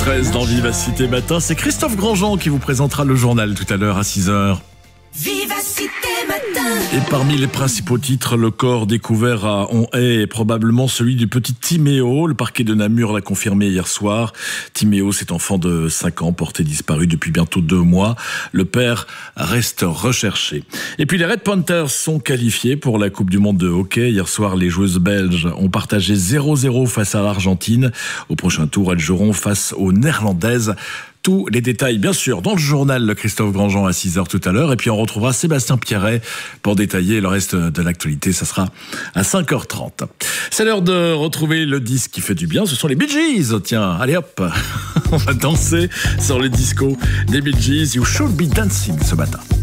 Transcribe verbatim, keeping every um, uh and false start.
treize dans Vivacité Matin. C'est Christophe Grandjean qui vous présentera le journal tout à l'heure à six heures. Vivacité Matin. Et parmi les principaux titres, le corps découvert à On-Haye est probablement celui du petit Timéo. Le parquet de Namur l'a confirmé hier soir. Timéo, cet enfant de cinq ans, porté disparu depuis bientôt deux mois. Le père reste recherché. Et puis les Red Panthers sont qualifiés pour la Coupe du Monde de hockey. Hier soir, les joueuses belges ont partagé zéro zéro face à l'Argentine. Au prochain tour, elles joueront face aux Néerlandaises. Tous les détails, bien sûr, dans le journal de Christophe Grandjean à six heures tout à l'heure. Et puis on retrouvera Sébastien Pierret pour détailler le reste de l'actualité. Ça sera à cinq heures trente. C'est l'heure de retrouver le disque qui fait du bien. Ce sont les Bee Gees. Tiens, allez hop, on va danser sur le disco des Bee Gees. You should be dancing ce matin.